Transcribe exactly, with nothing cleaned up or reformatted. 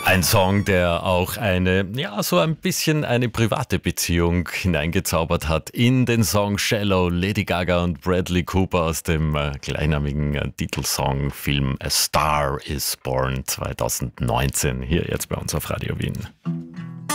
Ein Song, der auch eine, ja, so ein bisschen eine private Beziehung hineingezaubert hat in den Song Shallow, Lady Gaga und Bradley Cooper aus dem äh, gleichnamigen äh, Titelsongfilm A Star is Born zweitausendneunzehn. Hier jetzt bei uns auf Radio Wien.